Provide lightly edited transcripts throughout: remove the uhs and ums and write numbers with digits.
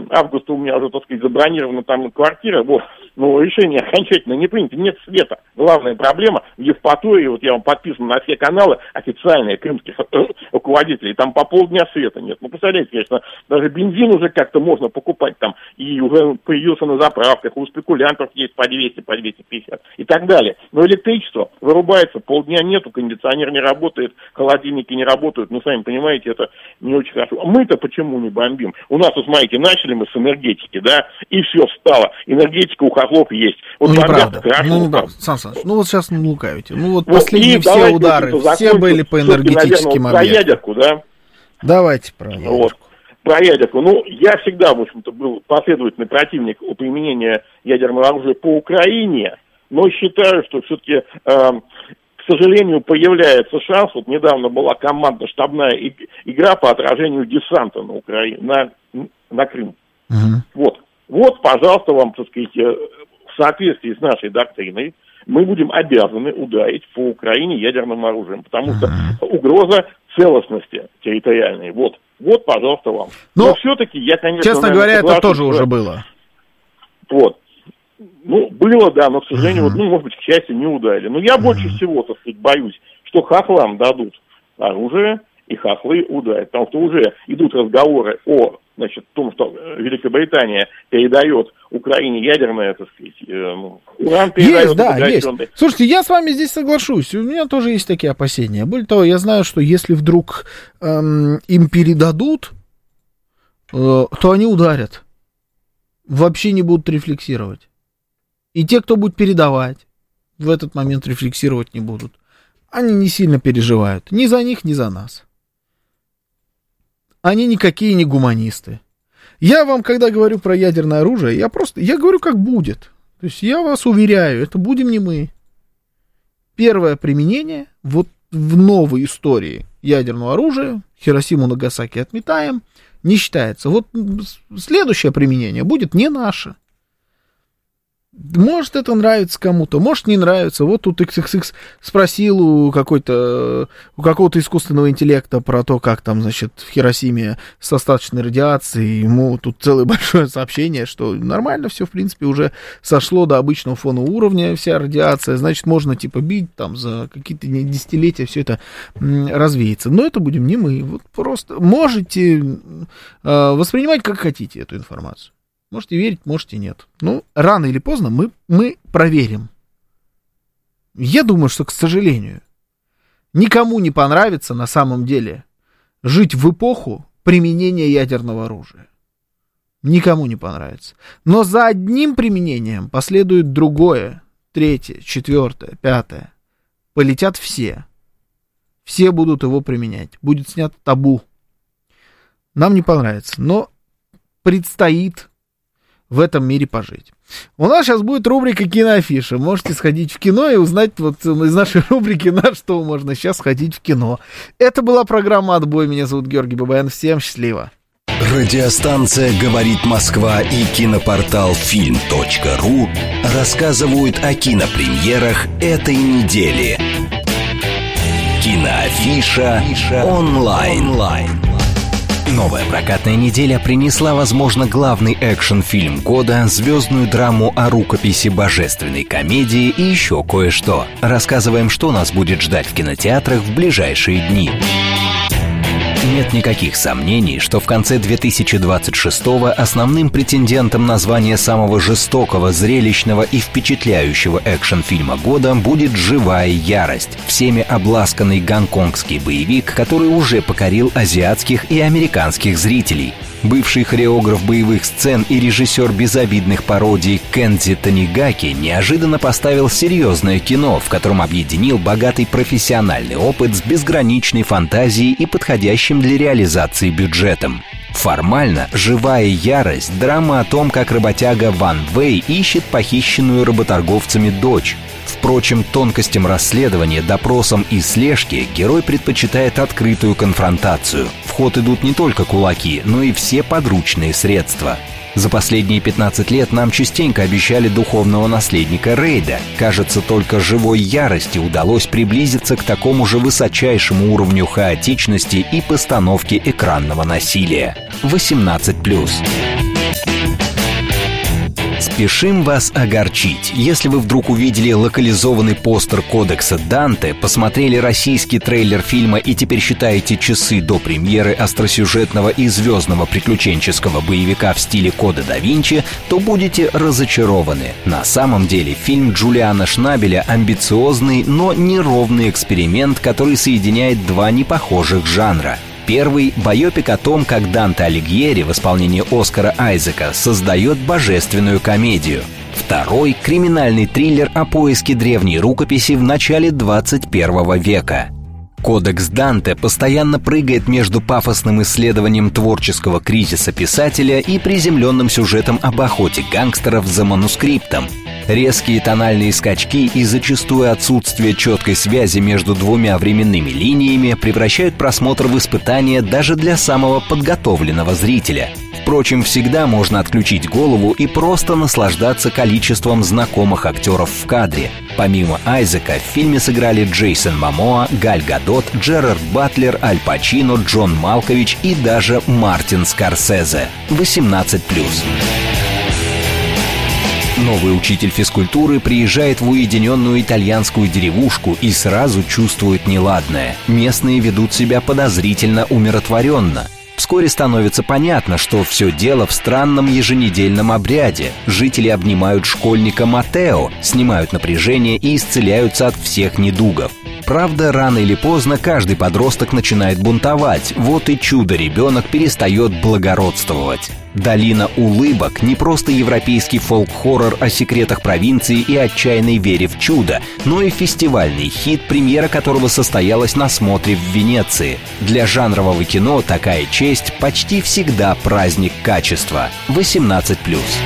августа у меня уже, так сказать, забронирована там квартира, вот, но решение окончательно не принято, нет света. Главная проблема в Евпатории, вот я вам подписан на все каналы официальные крымских руководителей, там по полдня света нет. Ну, представляете, конечно, даже бензин уже как-то можно покупать там, и уже появился на заправках, у спекулянтов есть по 200, по 250 и так далее. Но электричество вырубается, полдня нету, кондиционер не работает, холодильники не работают, ну, сами понимаете, это не очень хорошо. А мы-то почему не бомбим? У нас, вот смотрите, начали мы с энергетики, да, и все встало. Энергетика у хохлов есть. Вот неправда. Неправда. Сан Саныч, ну вот сейчас не лукавите. Ну вот последние все удары, все были по энергетическим объектам. Про ядерку, да? Давайте про ядерку. Вот. Про ядерку. Ну, я всегда, в общем-то, был последовательный противник применения ядерного оружия по Украине, но считаю, что все-таки, к сожалению, появляется шанс. Вот недавно была командно-штабная игра по отражению десанта на Украину, на Крым. Вот, пожалуйста, вам, так сказать, в соответствии с нашей доктриной, мы будем обязаны ударить по Украине ядерным оружием, потому что угроза целостности территориальной. Вот, пожалуйста, вам. Но все-таки я, конечно... Честно говоря, это тоже уже было. Вот. Ну, было, да, но, к сожалению, вот, ну, может быть, к счастью, не ударили. Но я больше всего, так сказать, боюсь, что хохлам дадут оружие, и хохлы ударят. Потому что уже идут разговоры о, значит, том, что Великобритания передает Украине ядерное, так сказать, уран передает. Есть, да, есть. Слушайте, я с вами здесь соглашусь. У меня тоже есть такие опасения. Более того, я знаю, что если вдруг им передадут, то они ударят. Вообще не будут рефлексировать. И те, кто будет передавать, в этот момент рефлексировать не будут. Они не сильно переживают. Ни за них, ни за нас. Они никакие не гуманисты. Я вам, когда говорю про ядерное оружие, я говорю, как будет. То есть я вас уверяю, это будем не мы. Первое применение вот в новой истории ядерного оружия, Хиросиму, Нагасаки отметаем, не считается. Вот следующее применение будет не наше. Может, это нравится кому-то, может, не нравится. Вот тут XXX спросил у какого-то искусственного интеллекта про то, как там, значит, в Хиросиме с остаточной радиацией. Ему тут целое большое сообщение, что нормально все, в принципе, уже сошло до обычного фонового уровня, вся радиация. Значит, можно, типа, бить там за какие-то десятилетия, все это развеется. Но это будем не мы. Вот просто можете воспринимать как хотите эту информацию. Можете верить, можете нет. Ну, рано или поздно мы проверим. Я думаю, что, к сожалению, никому не понравится на самом деле жить в эпоху применения ядерного оружия. Никому не понравится. Но за одним применением последует другое, третье, четвертое, пятое. Полетят все. Все будут его применять. Будет снято табу. Нам не понравится, но предстоит в этом мире пожить. У нас сейчас будет рубрика «Киноафиша». Можете сходить в кино и узнать вот из нашей рубрики, на что можно сейчас сходить в кино. Это была программа «Отбой». Меня зовут Георгий Бабаян. Всем счастливо. Радиостанция «Говорит Москва» и кинопортал film.ru рассказывают о кинопремьерах этой недели. Киноафиша онлайн. Новая прокатная неделя принесла, возможно, главный экшн-фильм года, звездную драму о рукописи божественной комедии и еще кое-что. Рассказываем, что нас будет ждать в кинотеатрах в ближайшие дни. Нет никаких сомнений, что в конце 2026-го основным претендентом на звание самого жестокого, зрелищного и впечатляющего экшн-фильма года будет «Живая ярость», всеми обласканный гонконгский боевик, который уже покорил азиатских и американских зрителей. Бывший хореограф боевых сцен и режиссер безобидных пародий Кензи Танигаки неожиданно поставил серьезное кино, в котором объединил богатый профессиональный опыт с безграничной фантазией и подходящим для реализации бюджетом. Формально «Живая ярость» — драма о том, как работяга Ван Вэй ищет похищенную работорговцами дочь. Впрочем, тонкостям расследования, допросам и слежки герой предпочитает открытую конфронтацию. В ход идут не только кулаки, но и все подручные средства. За последние 15 лет нам частенько обещали духовного наследника Рейда. Кажется, только «Живой ярости» удалось приблизиться к такому же высочайшему уровню хаотичности и постановки экранного насилия. 18+. Спешим вас огорчить. Если вы вдруг увидели локализованный постер кодекса Данте, посмотрели российский трейлер фильма и теперь считаете часы до премьеры остросюжетного и звездного приключенческого боевика в стиле Кода да Винчи, то будете разочарованы. На самом деле фильм Джулиана Шнабеля — амбициозный, но неровный эксперимент, который соединяет два непохожих жанра. Первый — байопик о том, как Данте Алигьери в исполнении Оскара Айзека создает божественную комедию. Второй — криминальный триллер о поиске древней рукописи в начале 21 века. Кодекс Данте постоянно прыгает между пафосным исследованием творческого кризиса писателя и приземленным сюжетом об охоте гангстеров за манускриптом. Резкие тональные скачки и зачастую отсутствие четкой связи между двумя временными линиями превращают просмотр в испытание даже для самого подготовленного зрителя. Впрочем, всегда можно отключить голову и просто наслаждаться количеством знакомых актеров в кадре. Помимо Айзека, в фильме сыграли Джейсон Момоа, Галь Гадот, Джерард Батлер, Аль Пачино, Джон Малкович и даже Мартин Скорсезе. 18+. Новый учитель физкультуры приезжает в уединенную итальянскую деревушку и сразу чувствует неладное. Местные ведут себя подозрительно умиротворенно. Вскоре становится понятно, что все дело в странном еженедельном обряде. Жители обнимают школьника Матео, снимают напряжение и исцеляются от всех недугов. Правда, рано или поздно каждый подросток начинает бунтовать. Вот и чудо-ребенок перестает благородствовать. «Долина улыбок» — не просто европейский фолк-хоррор о секретах провинции и отчаянной вере в чудо, но и фестивальный хит, премьера которого состоялась на смотре в Венеции. Для жанрового кино такая честь почти всегда праздник качества. 18+.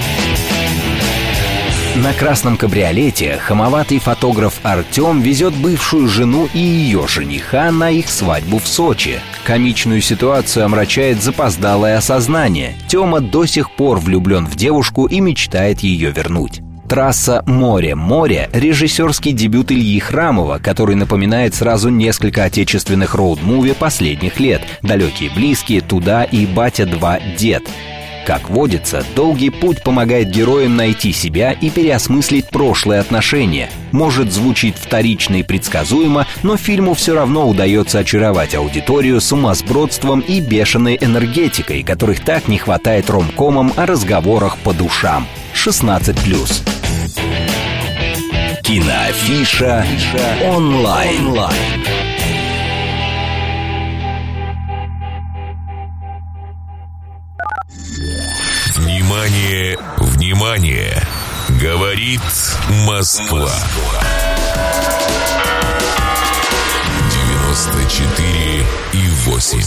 На красном кабриолете хамоватый фотограф Артем везет бывшую жену и ее жениха на их свадьбу в Сочи. Комичную ситуацию омрачает запоздалое осознание. Тема до сих пор влюблен в девушку и мечтает ее вернуть. Трасса «Море-море» — режиссерский дебют Ильи Храмова, который напоминает сразу несколько отечественных роуд-муви последних лет: «Далекие близкие», «Туда» и «Батя 2. Дед». Как водится, долгий путь помогает героям найти себя и переосмыслить прошлые отношения. Может, звучит вторично и предсказуемо, но фильму все равно удается очаровать аудиторию сумасбродством и бешеной энергетикой, которых так не хватает ромкомам о разговорах по душам. 16+. Киноафиша онлайн. Внимание, внимание! Говорит Москва. 94,8.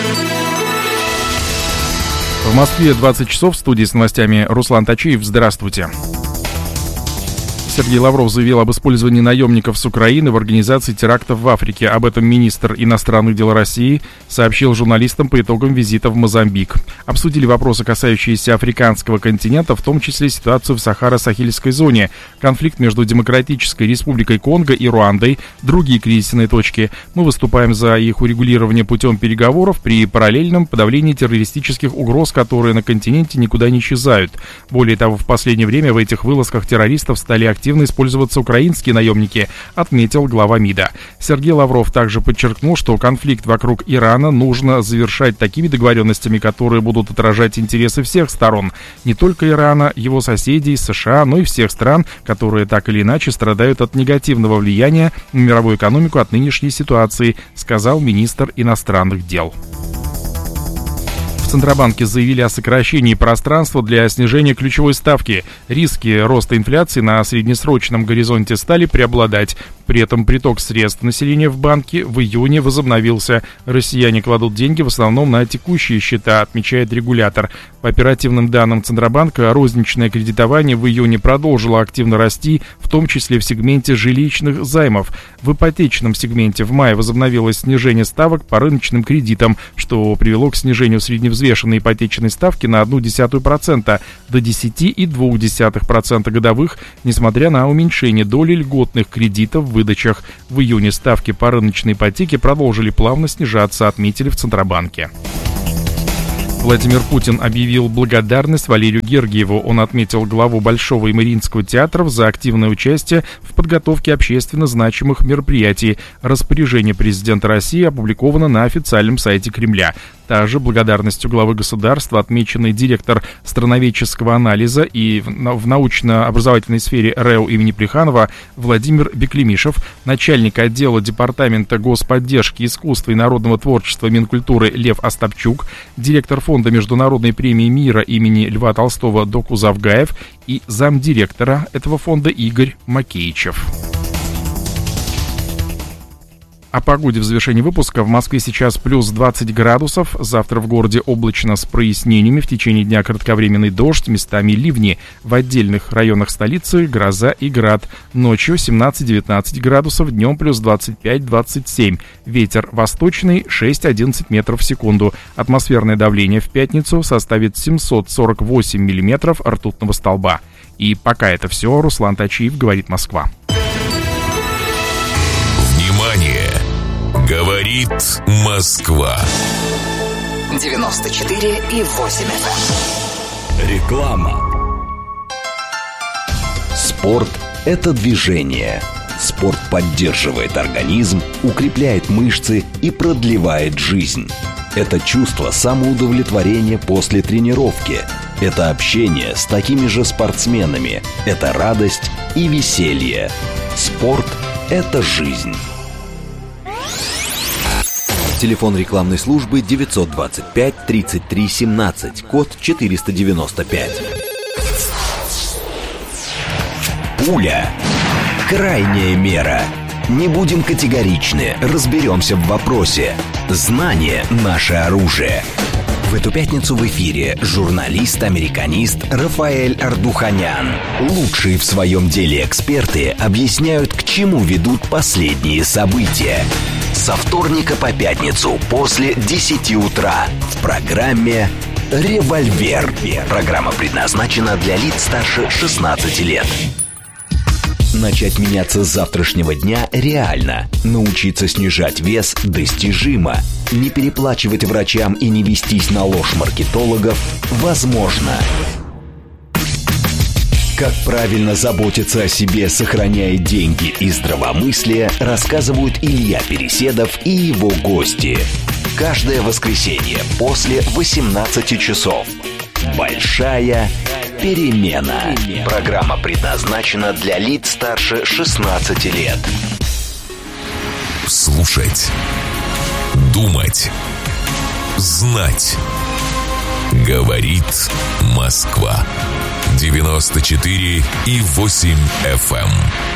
В Москве 20 часов. В студии с новостями Руслан Точиев. Здравствуйте. Сергей Лавров заявил об использовании наемников с Украины в организации терактов в Африке. Об этом министр иностранных дел России сообщил журналистам по итогам визита в Мозамбик. Обсудили вопросы, касающиеся африканского континента, в том числе ситуацию в Сахаро-Сахельской зоне, конфликт между Демократической Республикой Конго и Руандой, другие кризисные точки. Мы выступаем за их урегулирование путем переговоров при параллельном подавлении террористических угроз, которые на континенте никуда не исчезают. Более того, в последнее время в этих вылазках террористов стали активно использоваться украинские наемники, отметил глава МИДа. Сергей Лавров также подчеркнул, что конфликт вокруг Ирана нужно завершать такими договоренностями, которые будут отражать интересы всех сторон, не только Ирана, его соседей, США, но и всех стран, которые так или иначе страдают от негативного влияния на мировую экономику от нынешней ситуации, сказал министр иностранных дел. В Центробанке заявили о сокращении пространства для снижения ключевой ставки. Риски роста инфляции на среднесрочном горизонте стали преобладать. При этом приток средств населения в банки в июне возобновился. Россияне кладут деньги в основном на текущие счета, отмечает регулятор. По оперативным данным Центробанка, розничное кредитование в июне продолжило активно расти, в том числе в сегменте жилищных займов. В ипотечном сегменте в мае возобновилось снижение ставок по рыночным кредитам, что привело к снижению средневзвешенной ипотечной ставки на 0,1% до 10,2% годовых, несмотря на уменьшение доли льготных кредитов в выдачах. В июне ставки по рыночной ипотеке продолжили плавно снижаться, отметили в Центробанке. Владимир Путин объявил благодарность Валерию Гергиеву. Он отметил главу Большого и Мариинского театров за активное участие в подготовке общественно значимых мероприятий. Распоряжение президента России опубликовано на официальном сайте Кремля. Также благодарностью главы государства отмеченный директор страноведческого анализа и в научно-образовательной сфере РЭУ имени Плеханова Владимир Беклемишев, начальник отдела Департамента господдержки искусства и народного творчества Минкультуры Лев Остапчук, директор фонда Международной премии мира имени Льва Толстого Доку Завгаев и замдиректора этого фонда Игорь Макеичев. О погоде в завершении выпуска. В Москве сейчас плюс 20 градусов. Завтра в городе облачно с прояснениями. В течение дня кратковременный дождь, местами ливни. В отдельных районах столицы гроза и град. Ночью 17-19 градусов, днем плюс 25-27. Ветер восточный 6-11 метров в секунду. Атмосферное давление в пятницу составит 748 миллиметров ртутного столба. И пока это все. Руслан Тачиев, говорит Москва. Внимание! Говорит Москва. 94,8 FM. Реклама. Спорт – это движение. Спорт поддерживает организм, укрепляет мышцы и продлевает жизнь. Это чувство самоудовлетворения после тренировки. Это общение с такими же спортсменами. Это радость и веселье. Спорт – это жизнь. Телефон рекламной службы 925 33 17, код 495. Пуля. Крайняя мера. Не будем категоричны, разберемся в вопросе. Знание – наше оружие. В эту пятницу в эфире журналист-американист Рафаэль Ардуханян. Лучшие в своем деле эксперты объясняют, к чему ведут последние события. Со вторника по пятницу после 10 утра в программе «Револьвер». Программа предназначена для лиц старше 16 лет. Начать меняться с завтрашнего дня реально. Научиться снижать вес достижимо. Не переплачивать врачам и не вестись на ложь маркетологов возможно. Как правильно заботиться о себе, сохраняя деньги и здравомыслие, рассказывают Илья Переседов и его гости. Каждое воскресенье после 18 часов. Большая перемена. Программа предназначена для лиц старше 16 лет. Слушать. Думать. Знать. Говорит Москва. 94,8 FM.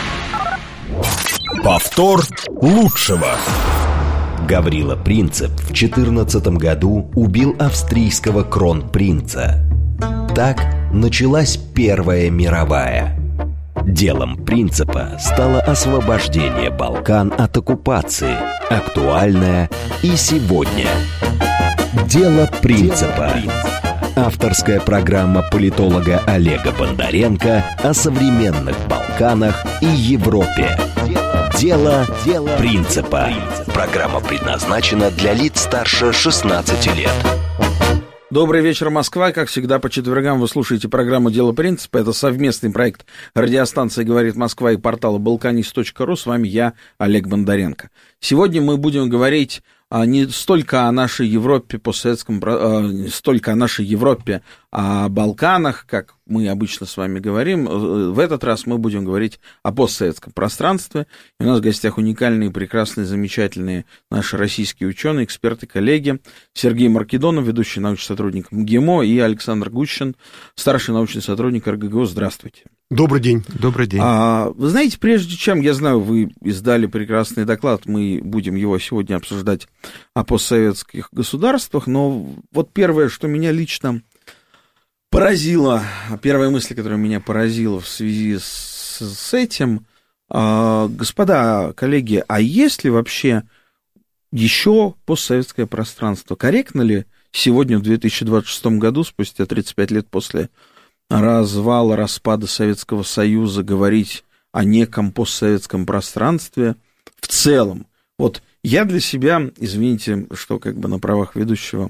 Повтор лучшего. Гаврила Принцип в 14 году убил австрийского кронпринца. Так началась Первая мировая. Делом Принципа стало освобождение Балкан от оккупации, актуальное и сегодня. Дело Принципа. Авторская программа политолога Олега Бондаренко о современных Балканах и Европе. Дело Принципа. Программа предназначена для лиц старше 16 лет. Добрый вечер, Москва. Как всегда, по четвергам вы слушаете программу «Дело принципа». Это совместный проект радиостанции «Говорит Москва» и портала balkanist.ru. С вами я, Олег Бондаренко. Сегодня мы будем говорить не столько о нашей Европе, столько о нашей Европе, о Балканах, как мы обычно с вами говорим. В этот раз мы будем говорить о постсоветском пространстве. И у нас в гостях уникальные, прекрасные, замечательные наши российские ученые, эксперты, коллеги. Сергей Маркедонов, ведущий научный сотрудник МГИМО, и Александр Гущин, старший научный сотрудник РГГУ. Здравствуйте. Добрый день. Добрый день. Вы знаете, прежде чем, я знаю, вы издали прекрасный доклад, мы будем его сегодня обсуждать о постсоветских государствах, но вот первое, что меня лично поразило, первая мысль, которая меня поразила в связи с этим, господа коллеги, а есть ли вообще еще постсоветское пространство? Корректно ли сегодня, в 2026 году, спустя 35 лет после развала, распада Советского Союза, говорить о неком постсоветском пространстве в целом? Вот я для себя, извините, что как бы на правах ведущего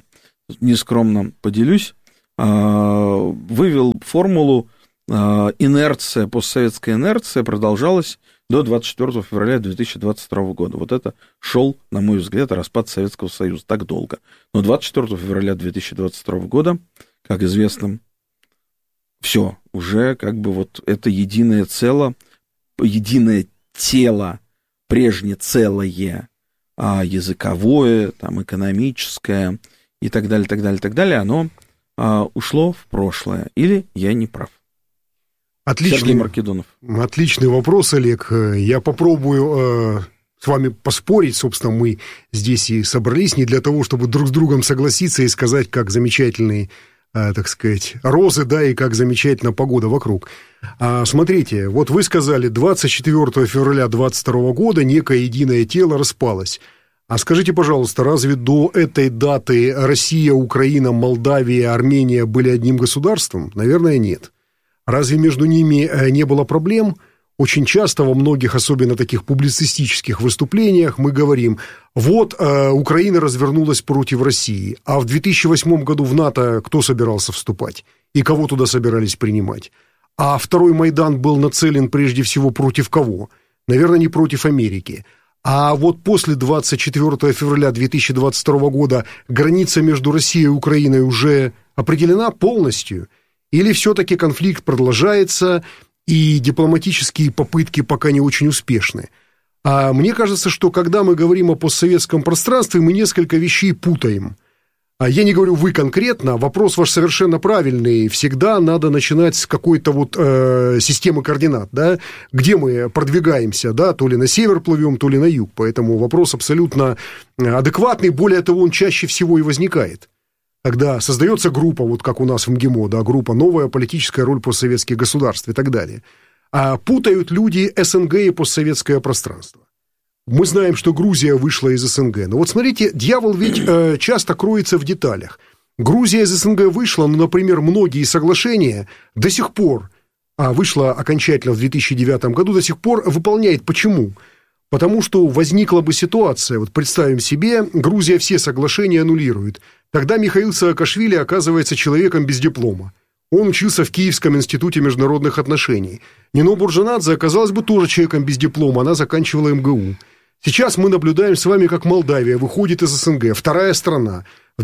нескромно поделюсь, вывел формулу инерция, постсоветская инерция продолжалась до 24 февраля 2022 года. Вот это шел, на мой взгляд, распад Советского Союза так долго. Но 24 февраля 2022 года, как известно, все, уже как бы вот это единое тело, прежнее целое, языковое, там, экономическое и так далее, оно ушло в прошлое. Или я не прав? Отличный вопрос, Олег. Я попробую с вами поспорить. Собственно, мы здесь и собрались не для того, чтобы друг с другом согласиться и сказать, как замечательные, так сказать, розы, да, и как замечательна погода вокруг. Смотрите, вот вы сказали, 24 февраля 2022 года некое единое тело распалось. А скажите, пожалуйста, разве до этой даты Россия, Украина, Молдавия, Армения были одним государством? Наверное, нет. Разве между ними не было проблем? Очень часто во многих, особенно таких публицистических выступлениях, мы говорим, вот Украина развернулась против России, а в 2008 году в НАТО кто собирался вступать? И кого туда собирались принимать? А второй Майдан был нацелен прежде всего против кого? Наверное, не против Америки. А вот после 24 февраля 2022 года граница между Россией и Украиной уже определена полностью? Или все-таки конфликт продолжается, и дипломатические попытки пока не очень успешны? Мне кажется, что когда мы говорим о постсоветском пространстве, мы несколько вещей путаем. Я не говорю вы конкретно, вопрос ваш совершенно правильный. Всегда надо начинать с какой-то вот системы координат, да, где мы продвигаемся, да, то ли на север плывем, то ли на юг. Поэтому вопрос абсолютно адекватный, более того, он чаще всего и возникает. Когда создается группа, вот как у нас в МГИМО, да, группа «Новая политическая роль постсоветских государств» и так далее, путают люди СНГ и постсоветское пространство. Мы знаем, что Грузия вышла из СНГ. Но вот смотрите, дьявол ведь часто кроется в деталях. Грузия из СНГ вышла, но, например, многие соглашения до сих пор, вышла окончательно в 2009 году, до сих пор выполняет. Почему? Потому что возникла бы ситуация, вот представим себе, Грузия все соглашения аннулирует. Тогда Михаил Саакашвили оказывается человеком без диплома. Он учился в Киевском институте международных отношений. Нино Буржанадзе оказалась бы тоже человеком без диплома, она заканчивала МГУ. Сейчас мы наблюдаем с вами, как Молдавия выходит из СНГ, вторая страна. В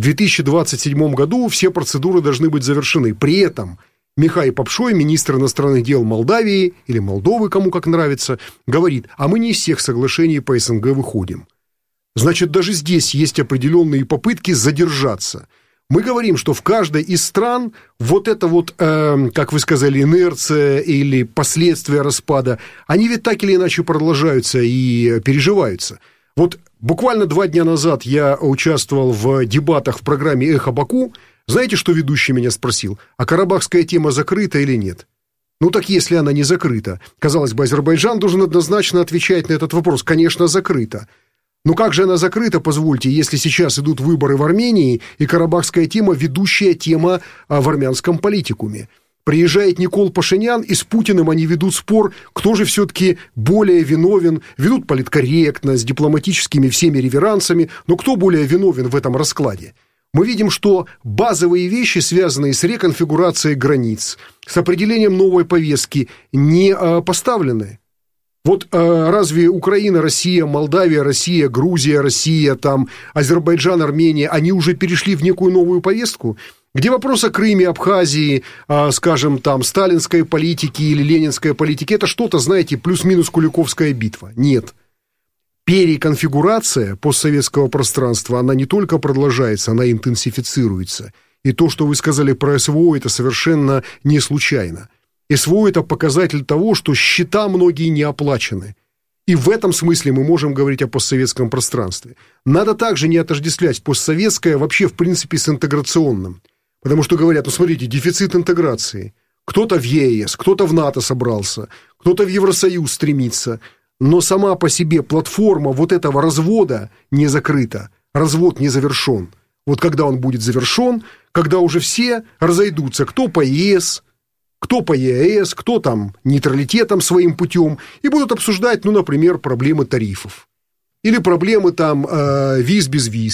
2027 году все процедуры должны быть завершены. При этом Михай Попшой, министр иностранных дел Молдавии, или Молдовы, кому как нравится, говорит, а мы не из всех соглашений по СНГ выходим. Значит, даже здесь есть определенные попытки задержаться. Мы говорим, что в каждой из стран вот это вот, как вы сказали, инерция или последствия распада, они ведь так или иначе продолжаются и переживаются. Вот буквально 2 дня назад я участвовал в дебатах в программе «Эхо Баку». Знаете, что ведущий меня спросил? А карабахская тема закрыта или нет? Ну так если она не закрыта, казалось бы, Азербайджан должен однозначно отвечать на этот вопрос. Конечно, закрыта. Но как же она закрыта, позвольте, если сейчас идут выборы в Армении, и карабахская тема – ведущая тема в армянском политикуме? Приезжает Никол Пашинян, и с Путиным они ведут спор, кто же все-таки более виновен, ведут политкорректно, с дипломатическими всеми реверансами, но кто более виновен в этом раскладе? Мы видим, что базовые вещи, связанные с реконфигурацией границ, с определением новой повестки, не поставлены. Вот разве Украина, Россия, Молдавия, Россия, Грузия, Россия, там, Азербайджан, Армения, они уже перешли в некую новую повестку? Где вопрос о Крыме, Абхазии, скажем, там, сталинской политики или ленинской политики, это что-то, знаете, плюс-минус Куликовская битва? Нет. Переконфигурация постсоветского пространства, она не только продолжается, она интенсифицируется. И то, что вы сказали про СВО, это совершенно не случайно. СВО – это показатель того, что счета многие не оплачены. И в этом смысле мы можем говорить о постсоветском пространстве. Надо также не отождествлять постсоветское вообще в принципе с интеграционным. Потому что говорят, ну смотрите, дефицит интеграции. Кто-то в ЕС, кто-то в НАТО собрался, кто-то в Евросоюз стремится. Но сама по себе платформа вот этого развода не закрыта, развод не завершен. Вот когда он будет завершен, когда уже все разойдутся, кто по ЕС, кто по ЕАЭС, кто там нейтралитетом своим путем, и будут обсуждать, ну, например, проблемы тарифов. Или проблемы там виз без виз.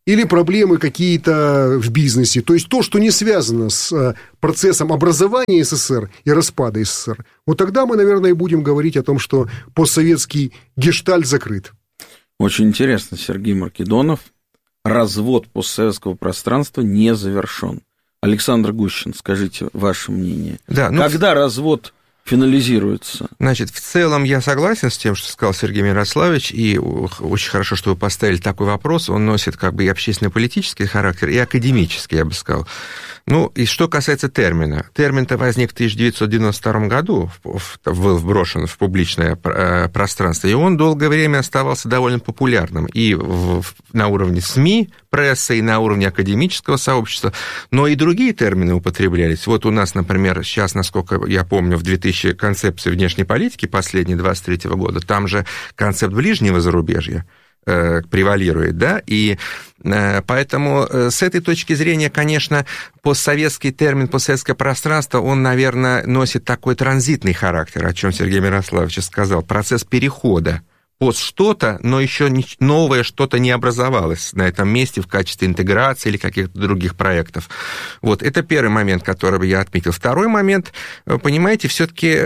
или проблемы какие-то в бизнесе, то есть то, что не связано с процессом образования СССР и распада СССР, вот тогда мы, наверное, и будем говорить о том, что постсоветский гештальт закрыт. Очень интересно, Сергей Маркедонов. Развод постсоветского пространства не завершен. Александр Гущин, скажите ваше мнение. Да, когда развод финализируется? Значит, в целом я согласен с тем, что сказал Сергей Мирославович, и очень хорошо, что вы поставили такой вопрос. Он носит как бы и общественно-политический характер, и академический, я бы сказал. Ну, и что касается термина. Термин-то возник в 1992 году, был вброшен в публичное пространство, и он долгое время оставался довольно популярным и на уровне СМИ, прессы, и на уровне академического сообщества, но и другие термины употреблялись. Вот у нас, например, сейчас, насколько я помню, в 2000 концепции внешней политики последней 23 года, там же концепт ближнего зарубежья превалирует, да, и поэтому с этой точки зрения, конечно, постсоветский термин, постсоветское пространство, он, наверное, носит такой транзитный характер, о чем Сергей Мирославович сказал, процесс перехода. Что-то, но еще новое что-то не образовалось на этом месте в качестве интеграции или каких-то других проектов. Вот, это первый момент, который бы я отметил. Второй момент, понимаете, все-таки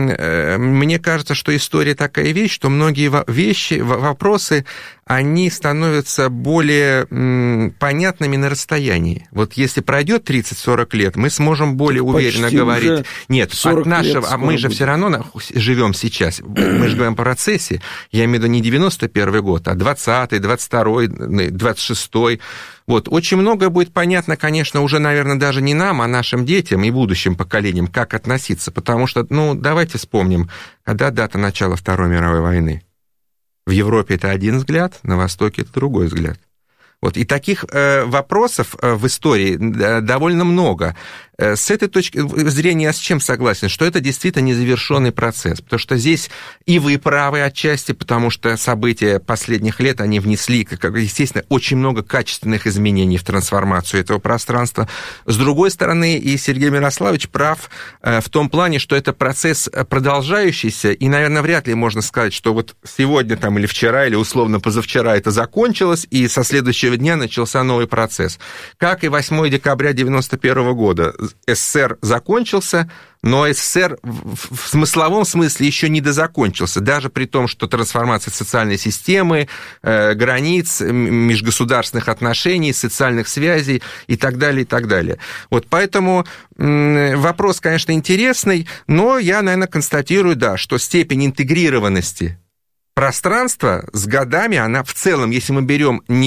мне кажется, что история такая вещь, что многие вещи, вопросы, они становятся более понятными на расстоянии. Вот если пройдет 30-40 лет, мы сможем более уверенно говорить. Нет, от нашего, а мы же все равно живем сейчас. Мы же говорим о процессе. Я имею в виду не 91 год, а 20-й, 22-й, 26-й. Вот. Очень многое будет понятно, конечно, уже, наверное, даже не нам, а нашим детям и будущим поколениям, как относиться. Потому что, давайте вспомним, когда дата начала Второй мировой войны. В Европе это один взгляд, на Востоке это другой взгляд. Вот. И таких вопросов в истории довольно много. С этой точки зрения я с чем согласен? Что это действительно незавершенный процесс. Потому что здесь и вы правы отчасти, потому что события последних лет, они внесли, естественно, очень много качественных изменений в трансформацию этого пространства. С другой стороны, и Сергей Мирославович прав в том плане, что это процесс продолжающийся, и, наверное, вряд ли можно сказать, что вот сегодня там, или вчера, или условно позавчера это закончилось, и со следующего дня начался новый процесс. Как и 8 декабря 1991 года. СССР закончился, но СССР в смысловом смысле еще не дозакончился, даже при том, что трансформация социальной системы, границ, межгосударственных отношений, социальных связей и так далее, и так далее. Вот поэтому вопрос, конечно, интересный, но я, наверное, констатирую, да, что степень интегрированности пространство с годами, она в целом, если мы берем не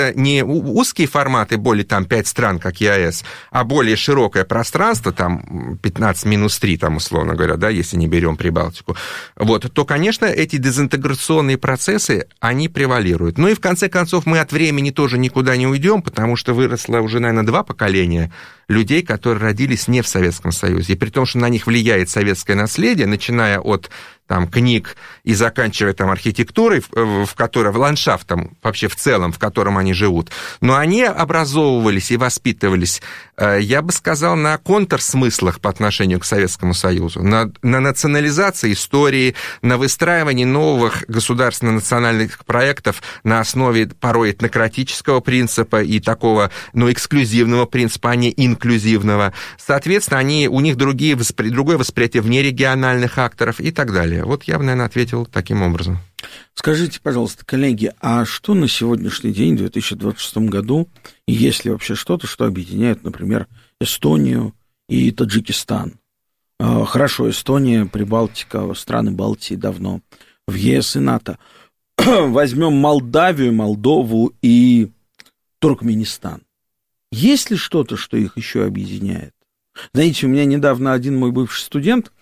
узкие форматы, более там 5 стран, как ЕАЭС, а более широкое пространство, там 15-3, там, условно говоря, да, если не берем Прибалтику, вот, то, конечно, эти дезинтеграционные процессы, они превалируют. Ну и в конце концов мы от времени тоже никуда не уйдем, потому что выросло уже, наверное, 2 поколения людей, которые родились не в Советском Союзе. И при том, что на них влияет советское наследие, начиная от там, книг и заканчивая там, архитектурой, в которой, ландшафтом вообще в целом, в котором они живут. Но они образовывались и воспитывались, я бы сказал, на контрсмыслах по отношению к Советскому Союзу, на национализации истории, на выстраивании новых государственно-национальных проектов на основе порой этнократического принципа и такого, эксклюзивного принципа, а не инклюзивного. Соответственно, у них другое восприятие внерегиональных акторов и так далее. Вот я бы, наверное, ответил таким образом. Скажите, пожалуйста, коллеги, а что на сегодняшний день, в 2026 году, есть ли вообще что-то, что объединяет, например, Эстонию и Таджикистан? Хорошо, Эстония, Прибалтика, страны Балтии давно в ЕС и НАТО. Возьмем Молдавию, Молдову и Туркменистан. Есть ли что-то, что их еще объединяет? Знаете, у меня недавно один мой бывший студент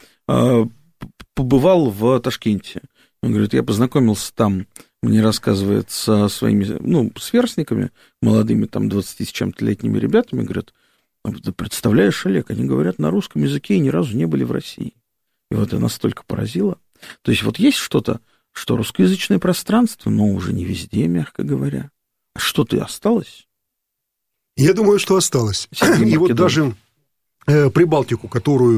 побывал в Ташкенте. Он говорит, я познакомился там, мне рассказывает, со своими, сверстниками, молодыми, там, 20 с чем-то летними ребятами, говорят, ты представляешь, Олег, они говорят на русском языке и ни разу не были в России. И вот это настолько поразило. То есть вот есть что-то, что русскоязычное пространство, но уже не везде, мягко говоря. А что-то и осталось? Я думаю, что осталось. И вот даже Прибалтику, которую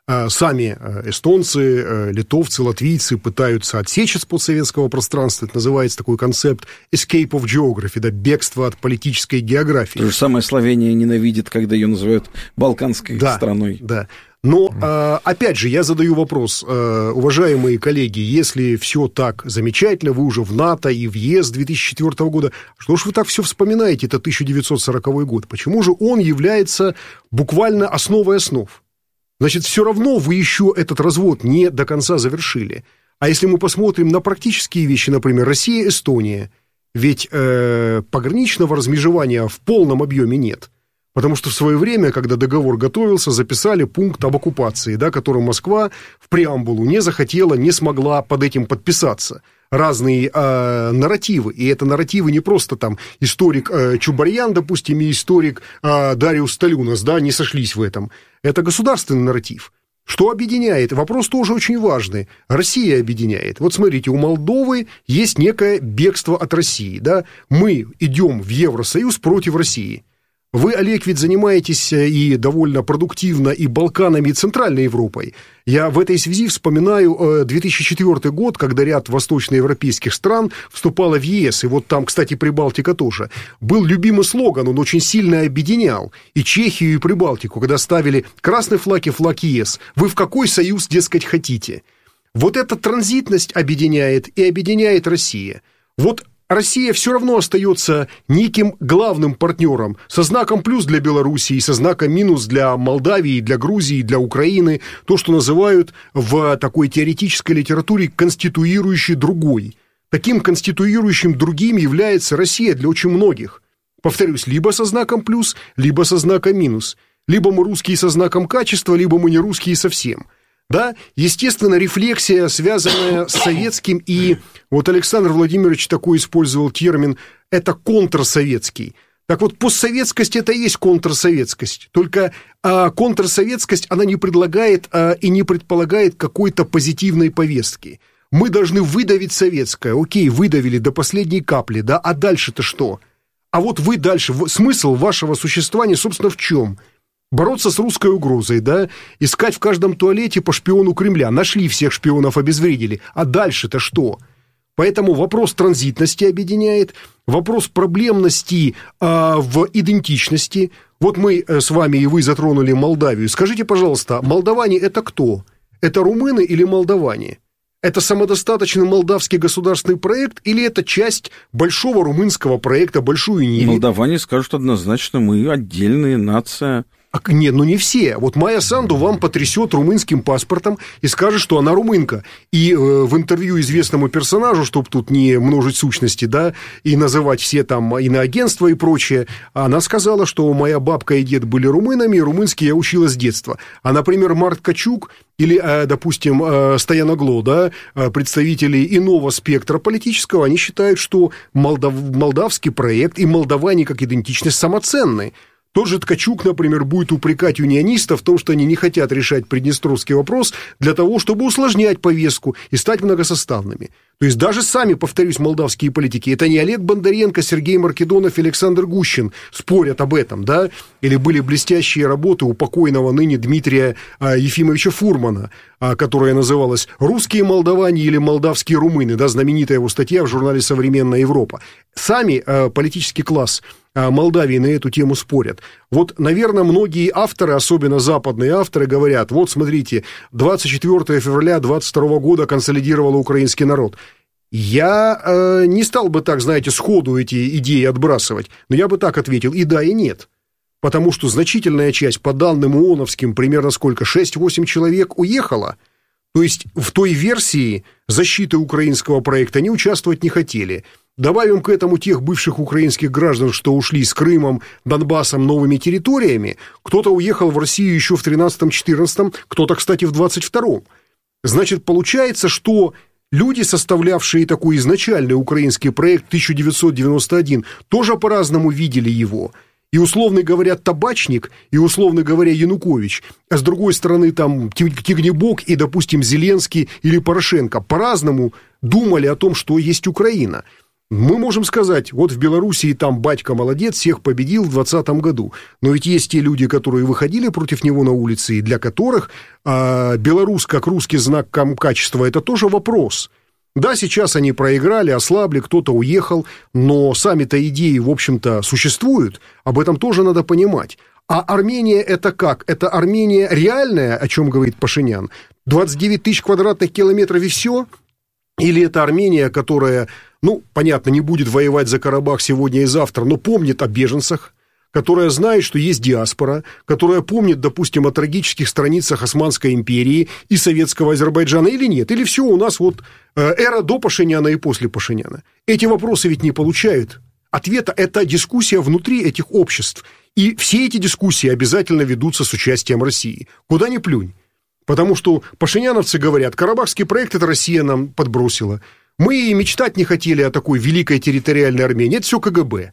Сами эстонцы, литовцы, латвийцы пытаются отсечь из постсоветского пространства. Это называется такой концепт escape of geography, да, бегство от политической географии. То же самое Словения ненавидит, когда ее называют балканской страной. Да. Но, опять же, я задаю вопрос, уважаемые коллеги, если все так замечательно, вы уже в НАТО и в ЕС 2004 года, что ж вы так все вспоминаете, это 1940 год? Почему же он является буквально основой основ? Значит, все равно вы еще этот развод не до конца завершили. А если мы посмотрим на практические вещи, например, Россия, Эстония, ведь пограничного размежевания в полном объеме нет. Потому что в свое время, когда договор готовился, записали пункт об оккупации, да, которым Москва в преамбулу не захотела, не смогла под этим подписаться. Разные нарративы, и это нарративы не просто там историк Чубарьян, допустим, и историк Дариус Талюнас, да, не сошлись в этом. Это государственный нарратив. Что объединяет? Вопрос тоже очень важный. Россия объединяет. Вот смотрите, у Молдовы есть некое бегство от России, да. Мы идем в Евросоюз против России. Вы, Олег, ведь занимаетесь и довольно продуктивно и Балканами, и Центральной Европой. Я в этой связи вспоминаю 2004 год, когда ряд восточноевропейских стран вступало в ЕС, и вот там, кстати, Прибалтика тоже. Был любимый слоган, он очень сильно объединял и Чехию, и Прибалтику, когда ставили красный флаг и флаг ЕС. Вы в какой союз, дескать, хотите? Вот эта транзитность объединяет и объединяет Россия. Вот Россия все равно остается неким главным партнером со знаком плюс для Белоруссии, со знаком минус для Молдавии, для Грузии, для Украины, то, что называют в такой теоретической литературе конституирующий другой. Таким конституирующим другим является Россия для очень многих. Повторюсь, либо со знаком плюс, либо со знаком минус. Либо мы русские со знаком качества, либо мы не русские совсем. Да, естественно, рефлексия, связанная с советским, и вот Александр Владимирович такой использовал термин, это контрсоветский. Так вот, постсоветскость – это и есть контрсоветскость, только контрсоветскость, она не предлагает и не предполагает какой-то позитивной повестки. Мы должны выдавить советское, окей, выдавили до последней капли, да, а дальше-то что? А вот вы дальше, смысл вашего существования, собственно, в чем? Бороться с русской угрозой, да, искать в каждом туалете по шпиону Кремля. Нашли всех шпионов, обезвредили. А дальше-то что? Поэтому вопрос транзитности объединяет, вопрос проблемности в идентичности. Вот мы с вами и вы затронули Молдавию. Скажите, пожалуйста, молдаване – это кто? Это румыны или молдаване? Это самодостаточный молдавский государственный проект или это часть большого румынского проекта «Большую Ниву»? Молдаване скажут однозначно, мы отдельная нация. Нет, ну не все. Вот Майя Санду вам потрясет румынским паспортом и скажет, что она румынка. И в интервью известному персонажу, чтобы тут не множить сущности, да, и называть все там иноагентства и прочее, она сказала, что моя бабка и дед были румынами, и румынский я учила с детства. А, например, Март Качук или, допустим, Стояногло, да, представители иного спектра политического, они считают, что молдавский проект и молдаване как идентичность самоценны. Тот же Ткачук, например, будет упрекать унионистов в том, что они не хотят решать приднестровский вопрос для того, чтобы усложнять повестку и стать многосоставными. То есть даже сами, повторюсь, молдавские политики, это не Олег Бондаренко, Сергей Маркедонов и Александр Гущин спорят об этом, да, или были блестящие работы у покойного ныне Дмитрия Ефимовича Фурмана, которая называлась «Русские молдаване или молдавские румыны», да, знаменитая его статья в журнале «Современная Европа». Сами политический класс Молдавии на эту тему спорят. Вот, наверное, многие авторы, особенно западные авторы, говорят, вот, смотрите, 24 февраля 22 года консолидировал украинский народ. Я не стал бы так, знаете, сходу эти идеи отбрасывать, но я бы так ответил, и да, и нет. Потому что значительная часть, по данным ООНовским, примерно сколько, 6-8 человек уехала. То есть в той версии защиты украинского проекта они участвовать не хотели. Добавим к этому тех бывших украинских граждан, что ушли с Крымом, Донбассом, новыми территориями. Кто-то уехал в Россию еще в 13-14, кто-то, кстати, в 22-м. Значит, получается, что люди, составлявшие такой изначальный украинский проект 1991, тоже по-разному видели его. И, условно говоря, Табачник, и, условно говоря, Янукович, а с другой стороны, там, Тягнебок и, допустим, Зеленский или Порошенко по-разному думали о том, что есть Украина. Мы можем сказать, вот в Белоруссии там батька молодец, всех победил в 2020 году. Но ведь есть те люди, которые выходили против него на улице, и для которых белорус как русский знак качества – это тоже вопрос. Да, сейчас они проиграли, ослабли, кто-то уехал, но сами-то идеи, в общем-то, существуют. Об этом тоже надо понимать. А Армения – это как? Это Армения реальная, о чем говорит Пашинян? 29 тысяч квадратных километров и все? Или это Армения, которая, понятно, не будет воевать за Карабах сегодня и завтра, но помнит о беженцах, которая знает, что есть диаспора, которая помнит, допустим, о трагических страницах Османской империи и советского Азербайджана, или нет? Или все у нас вот эра до Пашиняна и после Пашиняна? Эти вопросы ведь не получают ответа. Это дискуссия внутри этих обществ. И все эти дискуссии обязательно ведутся с участием России. Куда ни плюнь. Потому что пашиняновцы говорят, карабахский проект это Россия нам подбросила. Мы и мечтать не хотели о такой великой территориальной Армении. Это все КГБ.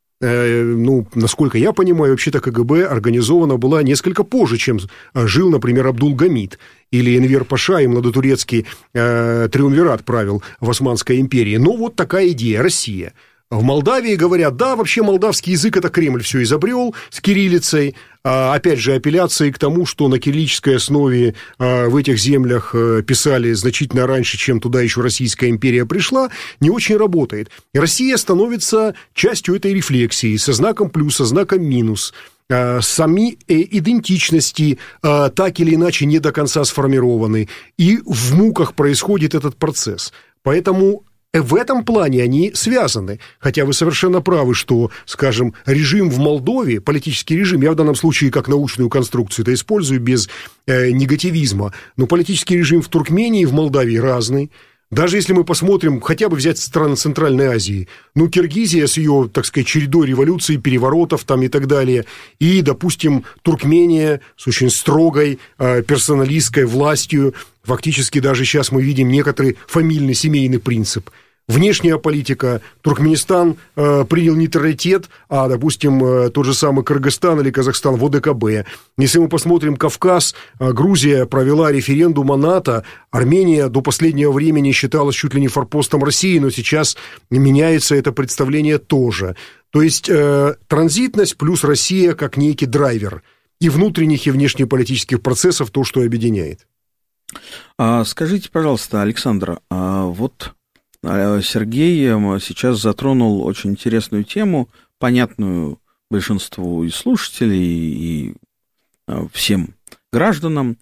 Насколько я понимаю, вообще-то КГБ организована была несколько позже, чем жил, например, Абдул-Гамид или Энвер Паша и младотурецкий триумвират правил в Османской империи. Но вот такая идея – Россия. В Молдавии говорят, да, вообще молдавский язык это Кремль все изобрел с кириллицей. Опять же, апелляции к тому, что на кириллической основе в этих землях писали значительно раньше, чем туда еще Российская империя пришла, не очень работает. И Россия становится частью этой рефлексии со знаком плюс, со знаком минус. Сами идентичности так или иначе не до конца сформированы. И в муках происходит этот процесс. Поэтому в этом плане они связаны. Хотя вы совершенно правы, что, скажем, режим в Молдове, политический режим, я в данном случае как научную конструкцию это использую без негативизма, но политический режим в Туркмении и в Молдавии разный. Даже если мы посмотрим, хотя бы взять страны Центральной Азии, Киргизия с ее, так сказать, чередой революций, переворотов там и так далее, и, допустим, Туркмения с очень строгой персоналистской властью, фактически даже сейчас мы видим некоторый фамильный семейный принцип. Внешняя политика. Туркменистан принял нейтралитет, а, допустим, тот же самый Кыргызстан или Казахстан в ОДКБ. Если мы посмотрим Кавказ, Грузия провела референдум о НАТО, Армения до последнего времени считалась чуть ли не форпостом России, но сейчас меняется это представление тоже. То есть транзитность плюс Россия как некий драйвер и внутренних, и внешнеполитических процессов то, что объединяет. Скажите, пожалуйста, Александр, вот Сергей сейчас затронул очень интересную тему, понятную большинству и слушателей, и всем гражданам.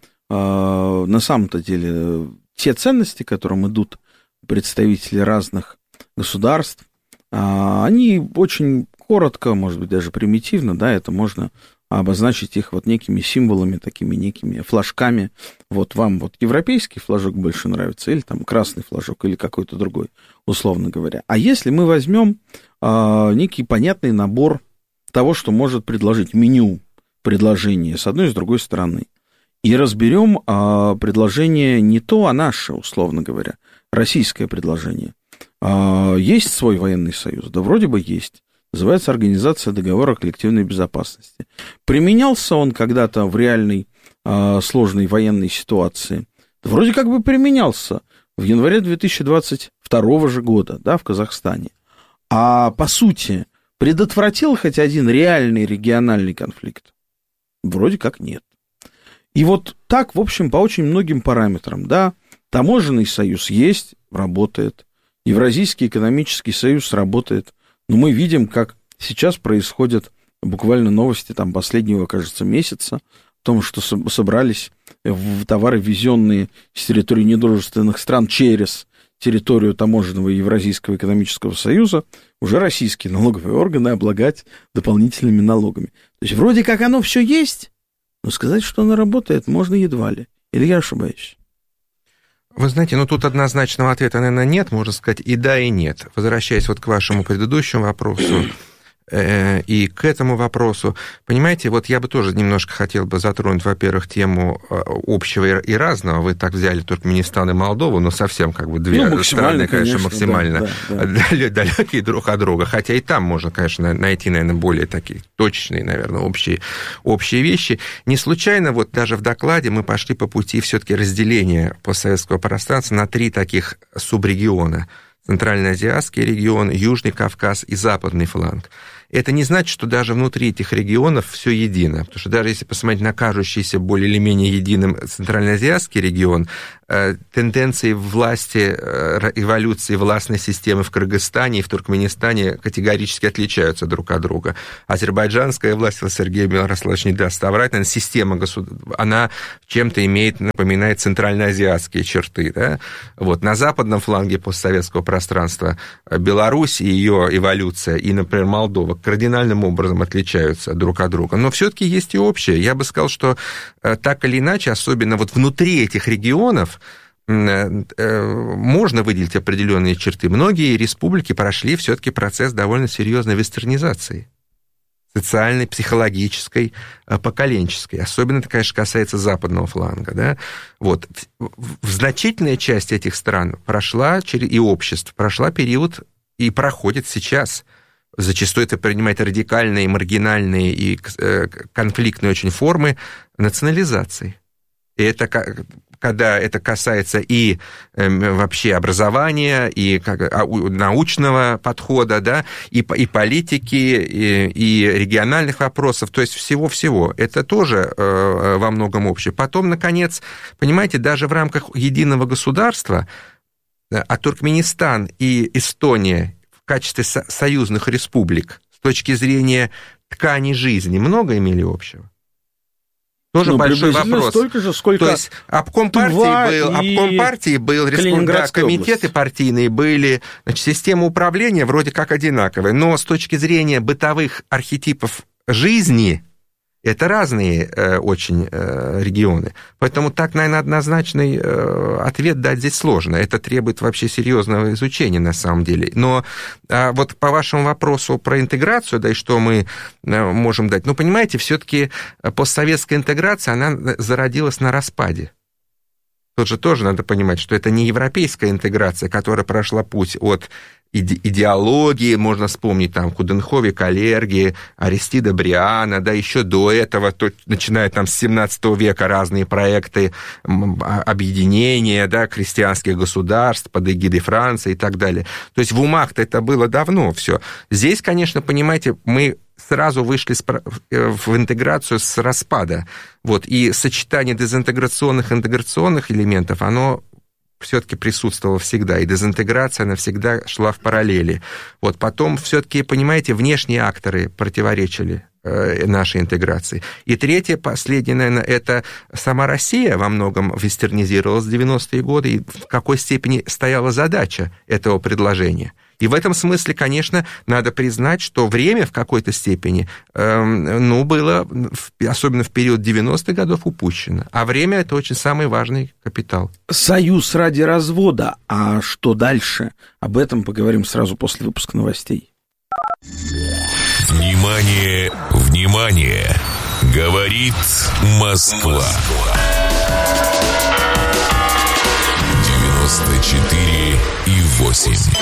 На самом-то деле, те ценности, к которым идут представители разных государств, они очень коротко, может быть, даже примитивно, да, это можно обозначить их вот некими символами, такими некими флажками. Вот вам вот европейский флажок больше нравится, или там красный флажок, или какой-то другой, условно говоря. А если мы возьмем некий понятный набор того, что может предложить меню предложения с одной и с другой стороны, и разберем предложение не то, а наше, условно говоря, российское предложение. Есть свой военный союз? Да вроде бы есть. Называется Организация договора коллективной безопасности. Применялся он когда-то в реальной сложной военной ситуации? Вроде как бы применялся в январе 2022 же года, да, в Казахстане. А по сути, предотвратил хоть один реальный региональный конфликт? Вроде как нет. И вот так, в общем, по очень многим параметрам, да, таможенный союз есть, работает, Евразийский экономический союз работает. Но мы видим, как сейчас происходят буквально новости там последнего, кажется, месяца, о том, что собрались товары, ввезенные с территории недружественных стран через территорию таможенного Евразийского экономического союза, уже российские налоговые органы облагать дополнительными налогами. То есть вроде как оно все есть, но сказать, что оно работает, можно едва ли. Или я ошибаюсь? Вы знаете, тут однозначного ответа, наверное, нет, можно сказать и да, и нет. Возвращаясь вот к вашему предыдущему вопросу и к этому вопросу, понимаете, вот я бы тоже немножко хотел бы затронуть, во-первых, тему общего и разного. Вы так взяли Туркменистан и Молдову, но совсем как бы две страны, конечно, максимально далекие друг от друга. Хотя и там можно, конечно, найти, наверное, более такие точечные, наверное, общие вещи. Не случайно вот даже в докладе мы пошли по пути все-таки разделения постсоветского пространства на 3 таких субрегиона. Центральноазиатский регион, Южный Кавказ и Западный фланг. Это не значит, что даже внутри этих регионов все едино, потому что даже если посмотреть на кажущийся более или менее единым Центральноазиатский регион, тенденции власти, эволюции властной системы в Кыргызстане и в Туркменистане категорически отличаются друг от друга. Азербайджанская власть, Сергей Мирославович не даст соврать, наверное, система она чем-то напоминает центральноазиатские черты. Да? Вот. На западном фланге постсоветского пространства Беларусь и ее эволюция, и, например, Молдова кардинальным образом отличаются друг от друга. Но все-таки есть и общее. Я бы сказал, что так или иначе, особенно вот внутри этих регионов, можно выделить определенные черты. Многие республики прошли все-таки процесс довольно серьезной вестернизации. Социальной, психологической, поколенческой. Особенно это, конечно, касается западного фланга. Да? Вот. Значительная часть этих стран прошла, и обществ прошла период, и проходит сейчас. Зачастую это принимает радикальные, маргинальные и конфликтные очень формы национализации. И это, когда это касается и вообще образования, и научного подхода, да, и политики, и региональных вопросов, то есть всего-всего. Это тоже во многом общее. Потом, наконец, понимаете, даже в рамках единого государства, а Туркменистан и Эстония в качестве союзных республик с точки зрения ткани жизни много имели общего? Тоже большой вопрос. Столько же, сколько то есть обком партии был, комитеты партийные были, значит, система управления вроде как одинаковая, но с точки зрения бытовых архетипов жизни это разные очень регионы. Поэтому так, наверное, однозначный ответ дать здесь сложно. Это требует вообще серьезного изучения на самом деле. Но вот по вашему вопросу про интеграцию, да, и что мы можем дать, ну, понимаете, все-таки постсоветская интеграция, она зародилась на распаде. Тут же тоже надо понимать, что это не европейская интеграция, которая прошла путь от идеологии, можно вспомнить там Куденхови, Калерги, Аристида Бриана, да, еще до этого, начиная там с 17 века разные проекты объединения, да, крестьянских государств под эгидой Франции и так далее. То есть в умах-то это было давно все. Здесь, конечно, понимаете, мы сразу вышли в интеграцию с распада. Вот, и сочетание дезинтеграционных и интеграционных элементов, оно все-таки присутствовала всегда, и дезинтеграция, она всегда шла в параллели. Вот потом все-таки, понимаете, внешние акторы противоречили нашей интеграции. И третье, последнее, наверное, это сама Россия во многом вестернизировалась в 90-е годы, и в какой степени стояла задача этого предложения. И в этом смысле, конечно, надо признать, что время в какой-то степени, было, особенно в период 90-х годов, упущено. А время – это очень самый важный капитал. Союз ради развода. А что дальше? Об этом поговорим сразу после выпуска новостей. Внимание, внимание! Говорит Москва. 94,8.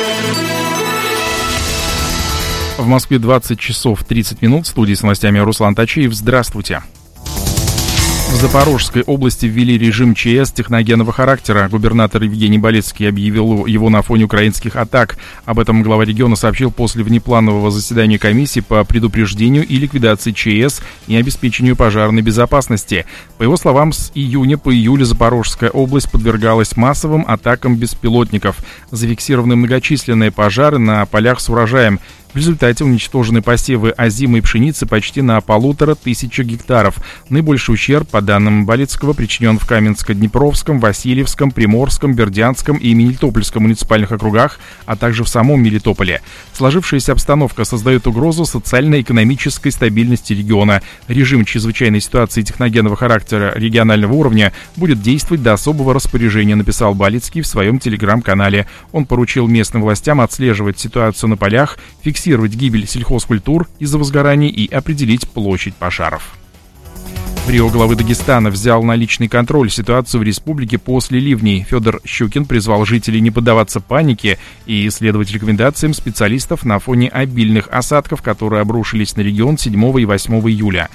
В Москве 20 часов 30 минут. В студии с новостями Руслан Тачиев. Здравствуйте. В Запорожской области ввели режим ЧС техногенного характера. Губернатор Евгений Болецкий объявил его на фоне украинских атак. Об этом глава региона сообщил после внепланового заседания комиссии по предупреждению и ликвидации ЧС и обеспечению пожарной безопасности. По его словам, с июня по июль Запорожская область подвергалась массовым атакам беспилотников. Зафиксированы многочисленные пожары на полях с урожаем. В результате уничтожены посевы озимой пшеницы почти на 1500 гектаров. Наибольший ущерб, по данным Болецкого, причинен в Каменско-Днепровском, Васильевском, Приморском, Бердянском и Мелитопольском муниципальных округах, а также в самом Мелитополе. Сложившаяся обстановка создает угрозу социально-экономической стабильности региона. Режим чрезвычайной ситуации техногенного характера регионального уровня будет действовать до особого распоряжения, написал Болецкий в своем телеграм-канале. Он поручил местным властям отслеживать ситуацию на полях, фиксировать гибель сельхозкультур из-за возгораний и определить площадь пожаров. В Рио главы Дагестана взял на личный контроль ситуацию в республике после ливней. Федор Щукин призвал жителей не поддаваться панике и следовать рекомендациям специалистов на фоне обильных осадков, которые обрушились на регион 7 и 8 июля.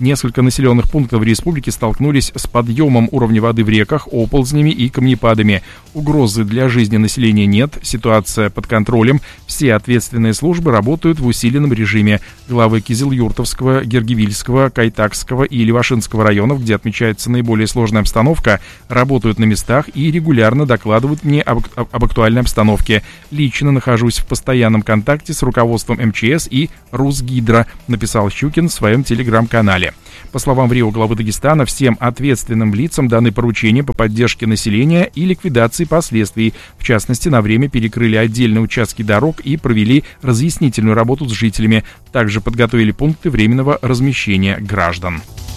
Несколько населенных пунктов в республике столкнулись с подъемом уровня воды в реках, оползнями и камнепадами. Угрозы для жизни населения нет, ситуация под контролем. Все ответственные службы работают в усиленном режиме. Главы Кизилюртовского, Гергивильского, Кайтакского и Левашинского районов, где отмечается наиболее сложная обстановка, работают на местах и регулярно докладывают мне об актуальной обстановке. Лично нахожусь в постоянном контакте с руководством МЧС и Русгидро, написал Щукин в своем телеграм-канале. По словам РИО главы Дагестана, всем ответственным лицам даны поручения по поддержке населения и ликвидации последствий. В частности, на время перекрыли отдельные участки дорог и провели разъяснительную работу с жителями. Также подготовили пункты временного размещения граждан.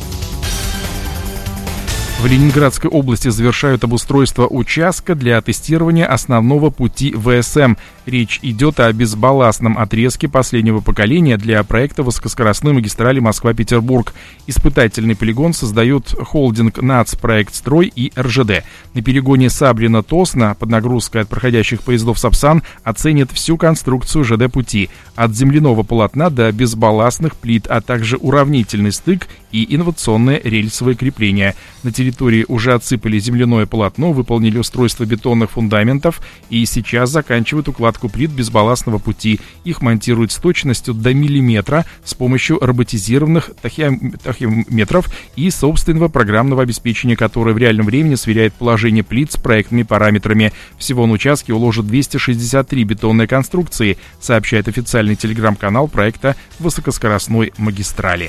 В Ленинградской области завершают обустройство участка для тестирования основного пути ВСМ. Речь идет о безбалластном отрезке последнего поколения для проекта высокоскоростной магистрали Москва-Петербург. Испытательный полигон создают холдинг «Нацпроектстрой» и РЖД. На перегоне Саблино-Тосно под нагрузкой от проходящих поездов «Сапсан» оценят всю конструкцию ЖД-пути. От земляного полотна до безбалластных плит, а также уравнительный стык и инновационное рельсовое крепление. На территории уже отсыпали земляное полотно, выполнили устройство бетонных фундаментов и сейчас заканчивают укладку плит безбалластного пути. Их монтируют с точностью до миллиметра с помощью роботизированных тахиометров и собственного программного обеспечения, которое в реальном времени сверяет положение плит с проектными параметрами. Всего на участке уложат 263 бетонные конструкции, сообщает официальный телеграм-канал проекта высокоскоростной магистрали.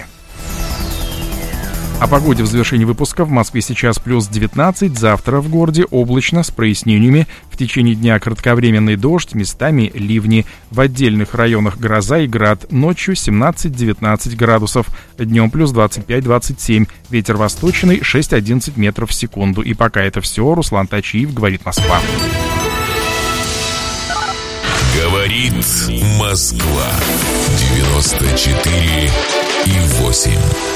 О погоде в завершении выпуска. В Москве сейчас плюс 19, завтра в городе облачно с прояснениями. В течение дня кратковременный дождь, местами ливни. В отдельных районах гроза и град. Ночью 17-19 градусов, днем плюс 25-27. Ветер восточный 6-11 метров в секунду. И пока это все. Руслан Тачиев, говорит Москва. Говорит Москва. 94,8.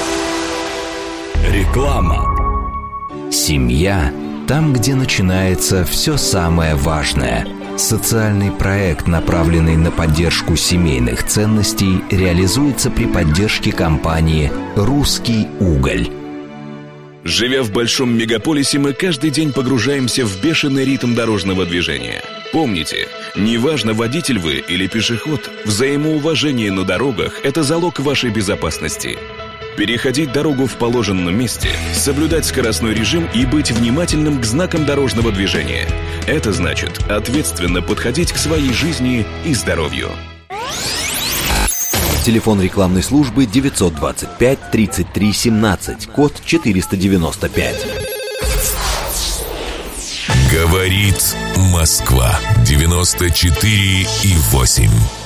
Реклама. Семья там, где начинается все самое важное. Социальный проект, направленный на поддержку семейных ценностей, реализуется при поддержке компании «Русский уголь». Живя в большом мегаполисе, мы каждый день погружаемся в бешеный ритм дорожного движения. Помните, неважно, водитель вы или пешеход, взаимоуважение на дорогах – это залог вашей безопасности. Переходить дорогу в положенном месте, соблюдать скоростной режим и быть внимательным к знакам дорожного движения. Это значит ответственно подходить к своей жизни и здоровью. Телефон рекламной службы 925-33-17, код 495. Говорит Москва. 94,8.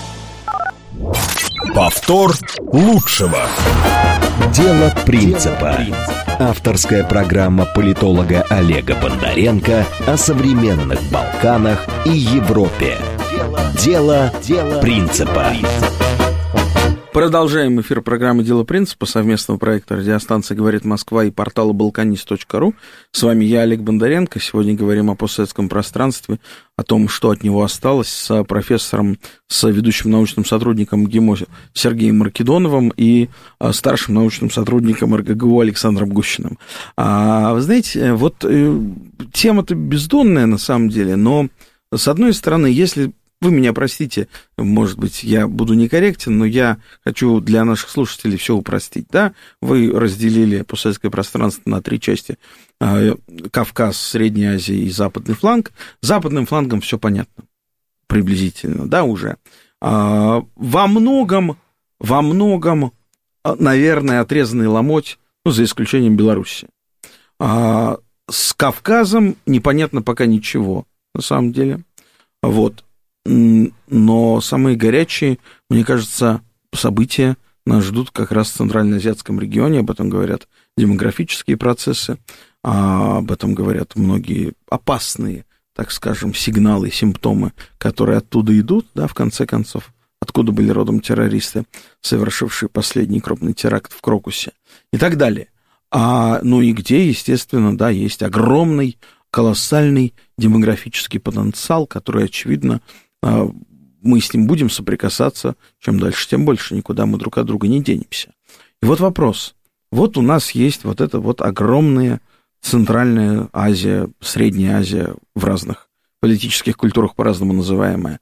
Повтор лучшего. Дело принципа. Авторская программа политолога Олега Бондаренко о современных Балканах и Европе. Дело принципа. Продолжаем эфир программы «Дело принципа» совместного проекта радиостанции «Говорит Москва» и портала balkanist.ru. С вами я, Олег Бондаренко. Сегодня говорим о постсоветском пространстве, о том, что от него осталось, с профессором, с ведущим научным сотрудником ГИМО Сергеем Маркедоновым и старшим научным сотрудником РГГУ Александром Гущиным. Вы знаете, вот тема-то бездонная на самом деле, но с одной стороны, если... Вы меня простите, может быть, я буду некорректен, но я хочу для наших слушателей все упростить. Да? Вы разделили постсоветское пространство на 3 части. Кавказ, Средняя Азия и западный фланг. Западным флангом все понятно, приблизительно, да, уже. Во многом, наверное, отрезанный ломоть, ну, за исключением Беларуси. С Кавказом непонятно пока ничего, на самом деле. Вот. Но самые горячие, мне кажется, события нас ждут как раз в Центральноазиатском регионе, об этом говорят демографические процессы, об этом говорят многие опасные, так скажем, сигналы, симптомы, которые оттуда идут, да, в конце концов, откуда были родом террористы, совершившие последний крупный теракт в Крокусе и так далее. Ну и где, естественно, да, есть огромный, колоссальный демографический потенциал, который, очевидно, мы с ним будем соприкасаться, чем дальше, тем больше, никуда мы друг от друга не денемся. И вот вопрос, Вот у нас есть вот это вот огромная Центральная Азия, Средняя Азия в разных политических культурах по-разному называемая.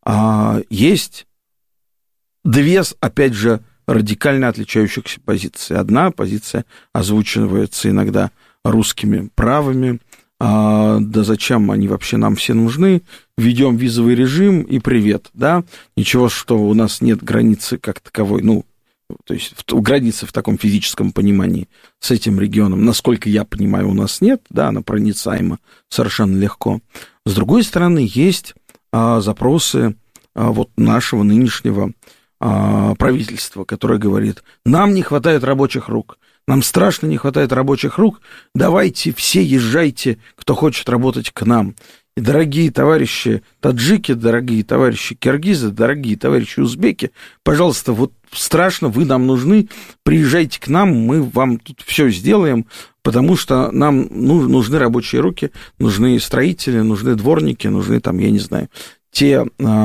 Есть две, опять же, радикально отличающихся позиции. Одна позиция озвучивается иногда русскими правыми. Да зачем они вообще нам все нужны? Введем визовый режим и привет, да? Ничего, что у нас нет границы как таковой, то есть границы в таком физическом понимании с этим регионом, насколько я понимаю, у нас нет, да, она проницаема совершенно легко. С другой стороны, есть запросы вот нашего нынешнего правительства, которое говорит, нам не хватает рабочих рук, нам страшно не хватает рабочих рук, давайте все езжайте, кто хочет работать к нам. И, дорогие товарищи таджики, дорогие товарищи киргизы, дорогие товарищи узбеки, пожалуйста, вот страшно, вы нам нужны, приезжайте к нам, мы вам тут все сделаем, потому что нам нужны рабочие руки, нужны строители, нужны дворники, нужны там, я не знаю, те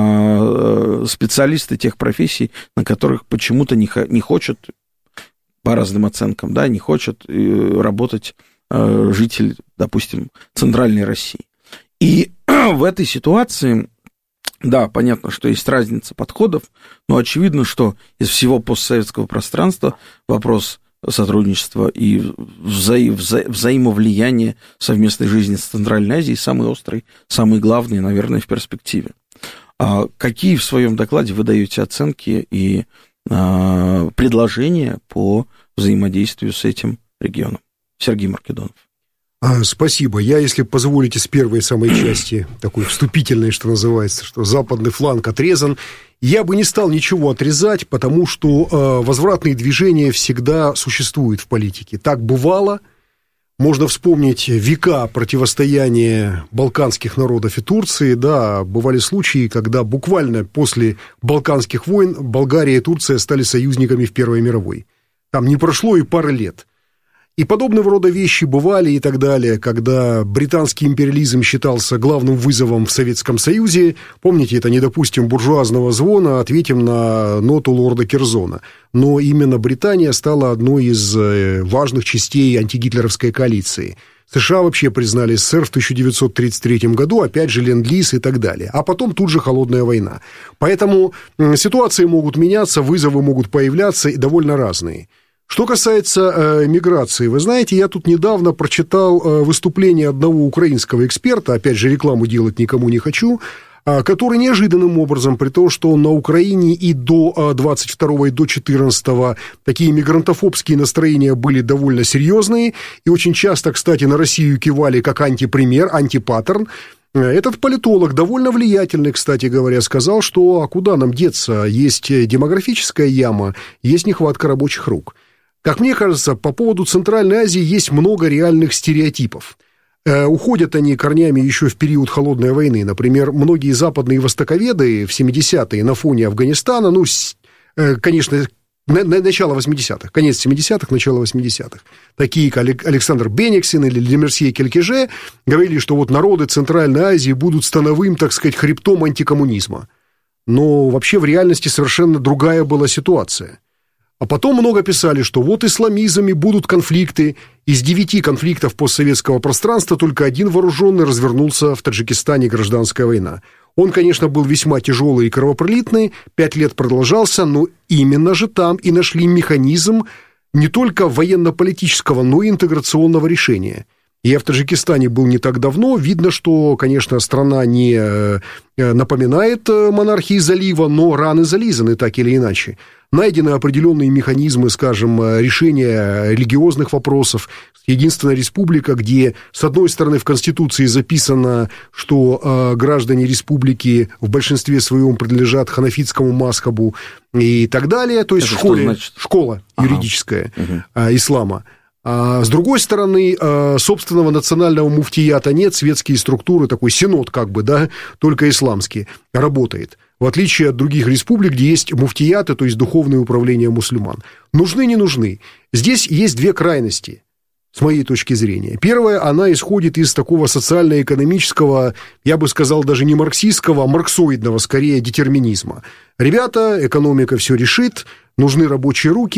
специалисты тех профессий, на которых почему-то не хочет, по разным оценкам, да, не хочет работать житель, допустим, Центральной России. И в этой ситуации, да, понятно, что есть разница подходов, но очевидно, что из всего постсоветского пространства вопрос сотрудничества и взаимовлияния совместной жизни с Центральной Азией самый острый, самый главный, наверное, в перспективе. Какие в своем докладе вы даете оценки и предложения по взаимодействию с этим регионом? Сергей Маркедонов. Спасибо. Я, если позволите, с первой самой части, такой вступительной, что называется, что западный фланг отрезан, я бы не стал ничего отрезать, потому что возвратные движения всегда существуют в политике. Так бывало. Можно вспомнить века противостояния балканских народов и Турции. Да, бывали случаи, когда буквально после Балканских войн Болгария и Турция стали союзниками в Первой мировой. Там не прошло и пары лет. И подобного рода вещи бывали и так далее, когда британский империализм считался главным вызовом в Советском Союзе. Помните, это не допустим буржуазного звона, ответим на ноту лорда Керзона. Но именно Британия стала одной из важных частей антигитлеровской коалиции. США вообще признали СССР в 1933 году, опять же, ленд-лиз и так далее. А потом тут же холодная война. Поэтому ситуации могут меняться, вызовы могут появляться и довольно разные. Что касается миграции, вы знаете, я тут недавно прочитал выступление одного украинского эксперта, опять же, рекламу делать никому не хочу, который неожиданным образом, при том, что на Украине и до 22 и до 14 такие мигрантофобские настроения были довольно серьезные, и очень часто, кстати, на Россию кивали как антипример, антипаттерн. Этот политолог, довольно влиятельный, кстати говоря, сказал, что а куда нам деться, есть демографическая яма, есть нехватка рабочих рук. Как мне кажется, по поводу Центральной Азии есть много реальных стереотипов. Уходят они корнями еще в период Холодной войны. Например, многие западные востоковеды в 70-е на фоне Афганистана, конечно, начало 80-х, конец 70-х, начало 80-х, такие как Александр Бениксен или Лемерсье Келькеже, говорили, что вот народы Центральной Азии будут становым, так сказать, хребтом антикоммунизма. Но вообще в реальности совершенно другая была ситуация. А потом много писали, что вот исламизм и будут конфликты. Из 9 конфликтов постсоветского пространства только один вооруженный развернулся в Таджикистане, гражданская война. Он, конечно, был весьма тяжелый и кровопролитный, 5 лет продолжался, но именно же там и нашли механизм не только военно-политического, но и интеграционного решения. Я в Таджикистане был не так давно, видно, что, конечно, страна не напоминает монархии залива, но раны зализаны так или иначе. Найдены определенные механизмы, скажем, решения религиозных вопросов. Единственная республика, где, с одной стороны, в Конституции записано, что граждане республики в большинстве своем принадлежат ханафитскому мазхабу и так далее, то есть школа юридическая ислама. А с другой стороны, собственного национального муфтията нет, светские структуры, такой синод как бы, да, только исламский, работает. В отличие от других республик, где есть муфтияты, то есть духовное управление мусульман. Нужны, не нужны. Здесь есть две крайности, с моей точки зрения. Первая, она исходит из такого социально-экономического, я бы сказал, даже не марксистского, а марксоидного, скорее, детерминизма. Ребята, экономика все решит, нужны рабочие руки,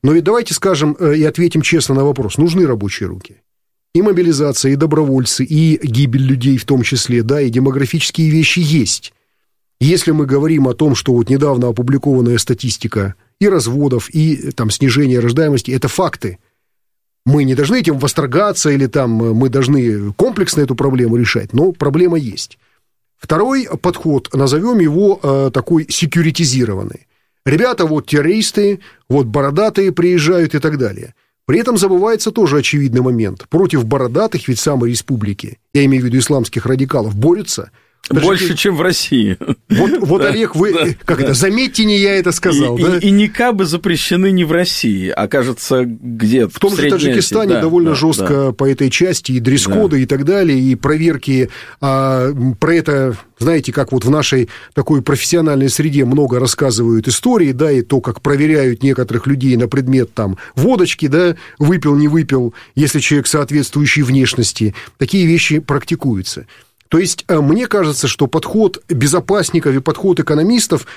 Но ведь давайте скажем и ответим честно на вопрос. Нужны рабочие руки. И мобилизация, и добровольцы, и гибель людей в том числе, да, и демографические вещи есть. Если мы говорим о том, что вот недавно опубликованная статистика и разводов, и там снижение рождаемости, это факты. Мы не должны этим восторгаться, или там мы должны комплексно эту проблему решать, но проблема есть. Второй подход, назовем его такой секьюритизированный. Ребята, вот террористы, вот бородатые приезжают и так далее. При этом забывается тоже очевидный момент. Против бородатых ведь самой республики, я имею в виду исламских радикалов, борются... Больше, чем в России. Вот да, Олег, вы, да, как это, заметьте, не я это сказал. И никабы запрещены не в России, а, кажется, где-то в том же Таджикистане довольно жестко по этой части, и дресс-коды, и так далее, и проверки. Про это, знаете, как вот в нашей такой профессиональной среде много рассказывают истории, да, и то, как проверяют некоторых людей на предмет там водочки, да, выпил, не выпил, если человек соответствующей внешности. Такие вещи практикуются. То есть, мне кажется, что подход безопасников и подход экономистов,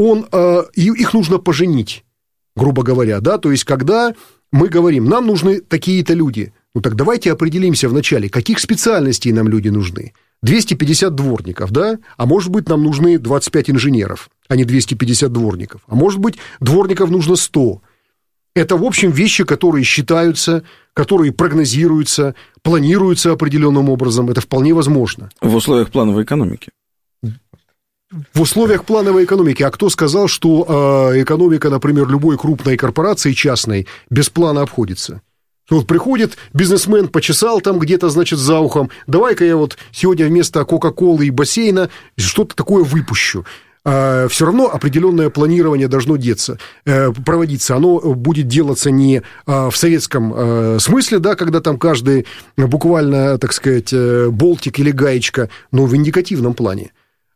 их нужно поженить, грубо говоря, да, то есть, когда мы говорим, нам нужны такие-то люди, ну так давайте определимся вначале, каких специальностей нам люди нужны. 250 дворников, да, а может быть, нам нужны 25 инженеров, а не 250 дворников, а может быть, дворников нужно 100. Это, в общем, вещи, которые считаются, которые прогнозируются, планируются определенным образом. Это вполне возможно. В условиях плановой экономики. В условиях плановой экономики. А кто сказал, что экономика, например, любой крупной корпорации частной без плана обходится? Вот приходит бизнесмен, почесал там где-то, значит, за ухом. Давай-ка я вот сегодня вместо Кока-Колы и бассейна что-то такое выпущу. Все равно определенное планирование должно проводиться. Оно будет делаться не в советском смысле, да, когда там каждый буквально, так сказать, болтик или гаечка, но в индикативном плане.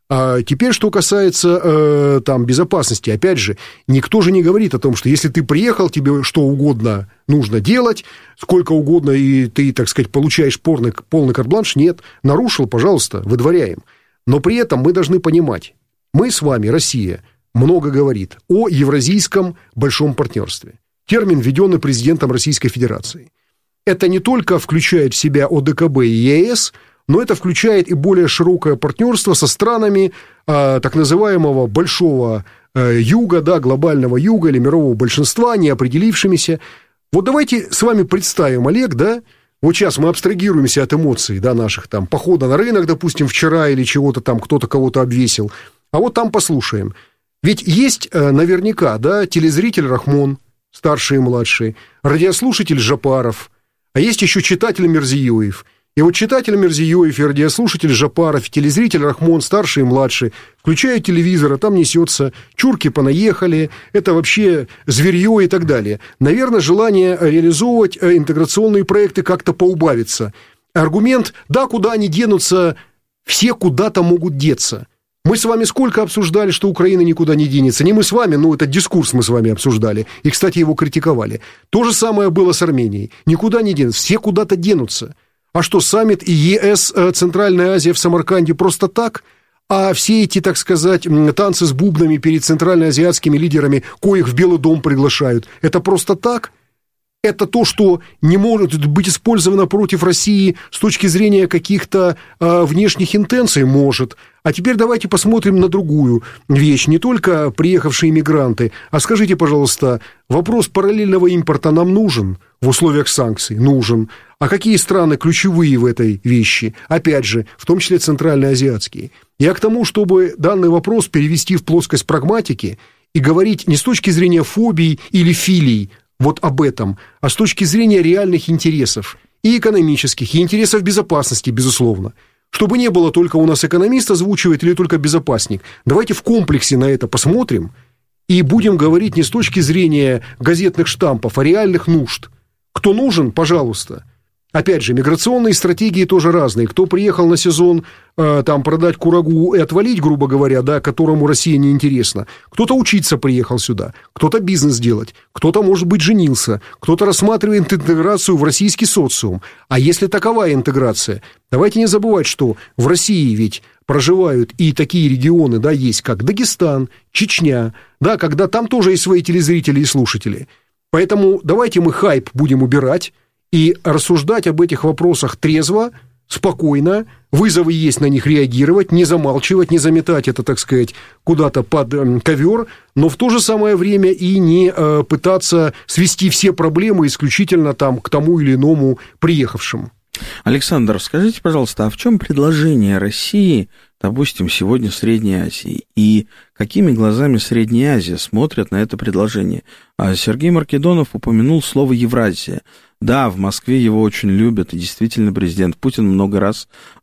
А теперь, что касается там безопасности, опять же, никто же не говорит о том, что если ты приехал, тебе что угодно нужно делать, сколько угодно, и ты, так сказать, получаешь полный карт-бланш. Нет, нарушил, пожалуйста, выдворяем. Но при этом мы должны понимать, мы с вами, Россия, много говорит о евразийском большом партнерстве. Термин, введенный президентом Российской Федерации. Это не только включает в себя ОДКБ и ЕС, но это включает и более широкое партнерство со странами так называемого большого юга, да, глобального юга или мирового большинства, не определившимися. Вот давайте с вами представим, Олег, да, вот сейчас мы абстрагируемся от эмоций, да, наших там похода на рынок, допустим, вчера или чего-то там, кто-то кого-то обвесил. А вот там послушаем. Ведь есть наверняка, да, телезритель Рахмон, старший и младший, радиослушатель Жапаров, а есть еще читатель Мирзиёев. И вот читатель Мирзиёев и радиослушатель Жапаров, телезритель Рахмон, старший и младший, включают телевизор, а там несется чурки понаехали, это вообще зверье и так далее. Наверное, желание реализовывать интеграционные проекты как-то поубавится. Аргумент, да, куда они денутся, все куда-то могут деться. Мы с вами сколько обсуждали, что Украина никуда не денется? Не мы с вами, но этот дискурс мы с вами обсуждали. И, кстати, его критиковали. То же самое было с Арменией. Никуда не денутся, все куда-то денутся. А что, саммит и ЕС Центральная Азия в Самарканде просто так? А все эти, так сказать, танцы с бубнами перед центральноазиатскими лидерами, коих в Белый дом приглашают, это просто так? Это то, что не может быть использовано против России с точки зрения каких-то внешних интенций? Может. А теперь давайте посмотрим на другую вещь. Не только приехавшие мигранты, а скажите, пожалуйста, вопрос параллельного импорта нам нужен в условиях санкций? Нужен. А какие страны ключевые в этой вещи? Опять же, в том числе центральноазиатские. Я к тому, чтобы данный вопрос перевести в плоскость прагматики и говорить не с точки зрения фобий или филий, вот об этом, а с точки зрения реальных интересов, и экономических, и интересов безопасности, безусловно. Чтобы не было только у нас экономист озвучивает или только безопасник. Давайте в комплексе на это посмотрим и будем говорить не с точки зрения газетных штампов, а реальных нужд. Кто нужен, пожалуйста. Опять же, миграционные стратегии тоже разные. Кто приехал на сезон там продать курагу и отвалить, грубо говоря, да, которому Россия не интересна. Кто-то учиться приехал сюда, кто-то бизнес делать, кто-то, может быть, женился, кто-то рассматривает интеграцию в российский социум. А если таковая интеграция, давайте не забывать, что в России ведь проживают и такие регионы, да, есть, как Дагестан, Чечня, да, когда там тоже есть свои телезрители и слушатели. Поэтому давайте мы хайп будем убирать и рассуждать об этих вопросах трезво, спокойно, вызовы есть, на них реагировать, не замалчивать, не заметать это, так сказать, куда-то под ковер, но в то же самое время и не пытаться свести все проблемы исключительно там к тому или иному приехавшему. Александр, скажите, пожалуйста, а в чем предложение России, допустим, сегодня в Средней Азии? И какими глазами Средняя Азия смотрят на это предложение? Сергей Маркедонов упомянул слово «Евразия». Да, в Москве его очень любят, и действительно президент Путин много раз